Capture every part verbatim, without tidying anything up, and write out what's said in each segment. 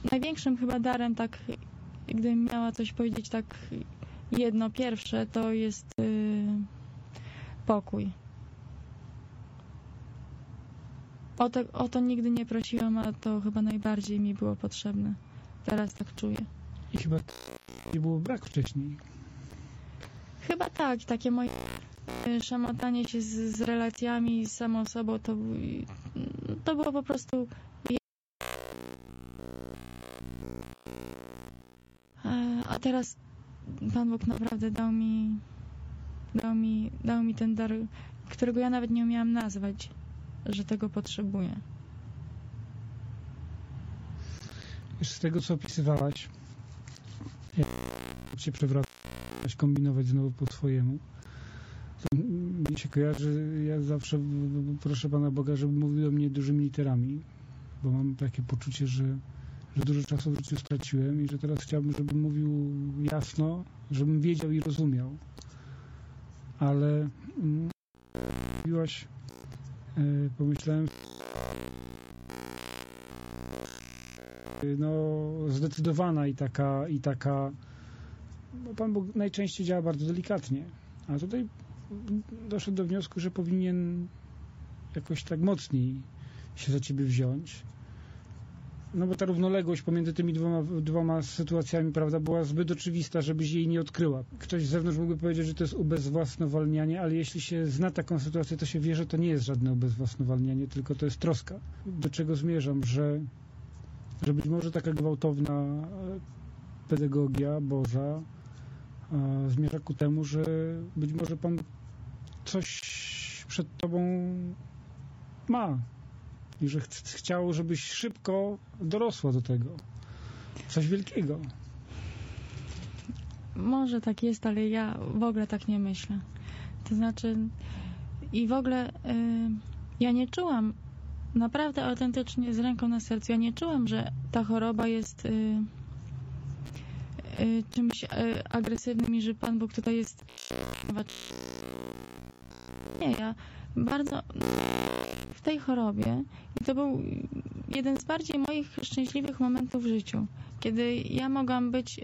największym chyba darem, tak gdybym miała coś powiedzieć tak jedno pierwsze, to jest yy, pokój. O to, o to nigdy nie prosiłam, a to chyba najbardziej mi było potrzebne. Teraz tak czuję. I chyba nie było brak wcześniej. Chyba tak. Takie moje szamotanie się z, z relacjami, z samą sobą, to, to było po prostu... A teraz Pan Bóg naprawdę dał mi, dał mi, dał mi ten dar, którego ja nawet nie umiałam nazwać, że tego potrzebuję. Już z tego, co opisywałaś, jak się przewracałaś, kombinować znowu po swojemu, to mi się kojarzy, ja zawsze proszę Pana Boga, żeby mówił do mnie dużymi literami, bo mam takie poczucie, że, że dużo czasu w życiu straciłem i że teraz chciałbym, żeby mówił jasno, żebym wiedział i rozumiał. Ale mm, mówiłaś, yy, pomyślałem, no zdecydowana i taka, i taka, bo Pan Bóg najczęściej działa bardzo delikatnie, a tutaj doszedł do wniosku, że powinien jakoś tak mocniej się za Ciebie wziąć. No bo ta równoległość pomiędzy tymi dwoma, dwoma sytuacjami, prawda, była zbyt oczywista, żebyś jej nie odkryła. Ktoś z zewnątrz mógłby powiedzieć, że to jest ubezwłasnowolnianie, ale jeśli się zna taką sytuację, to się wie, że to nie jest żadne ubezwłasnowolnianie, tylko to jest troska. Do czego zmierzam, że, że być może taka gwałtowna pedagogia Boża a, zmierza ku temu, że być może Pan coś przed Tobą ma i że ch chciał, żebyś szybko dorosła do tego. Coś wielkiego. Może tak jest, ale ja w ogóle tak nie myślę. To znaczy i w ogóle y, ja nie czułam naprawdę autentycznie z ręką na sercu, ja nie czułam, że ta choroba jest y, y, czymś y, agresywnym i że Pan Bóg tutaj jest. Nie, ja bardzo w tej chorobie i to był jeden z bardziej moich szczęśliwych momentów w życiu, kiedy ja mogłam być yy,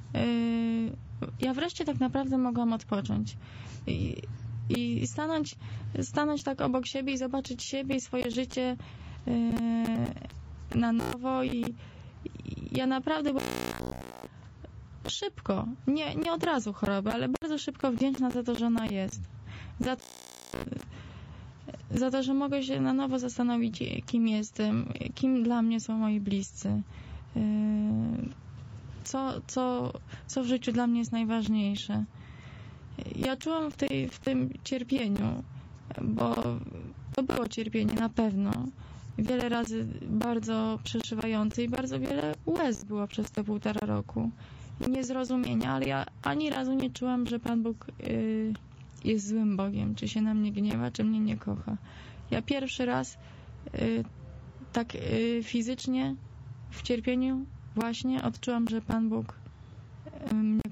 ja wreszcie tak naprawdę mogłam odpocząć i, i stanąć, stanąć tak obok siebie i zobaczyć siebie i swoje życie yy, na nowo i, i ja naprawdę byłam szybko, nie, nie od razu choroby, ale bardzo szybko wdzięczna za to, że ona jest, za to, za to, że mogę się na nowo zastanowić, kim jestem, kim dla mnie są moi bliscy, co, co, co w życiu dla mnie jest najważniejsze. Ja czułam w, tej, w tym cierpieniu, bo to było cierpienie na pewno, wiele razy bardzo przeszywające i bardzo wiele łez było przez te półtora roku i niezrozumienia, ale ja ani razu nie czułam, że Pan Bóg yy, jest złym Bogiem, czy się na mnie gniewa, czy mnie nie kocha. Ja pierwszy raz y, tak y, fizycznie w cierpieniu właśnie odczułam, że Pan Bóg y, mnie